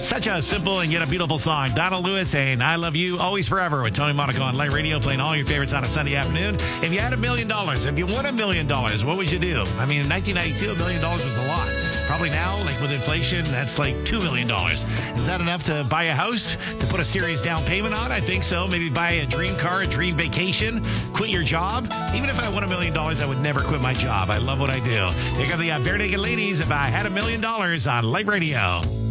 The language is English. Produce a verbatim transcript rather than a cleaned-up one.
Such a simple and yet a beautiful song. Donna Lewis saying, I love you always forever with Tony Monaco on Light Radio, playing all your favorites on a Sunday afternoon. If you had a million dollars, if you won a million dollars, what would you do? I mean, in nineteen ninety-two, a million dollars was a lot. Probably now, like with inflation, that's like two million dollars. Is that enough to buy a house, to put a serious down payment on? I think so. Maybe buy a dream car, a dream vacation, quit your job. Even if I won a million dollars, I would never quit my job. I love what I do. Here come the uh, Bare Naked Ladies, If I Had a Million Dollars on Light Radio.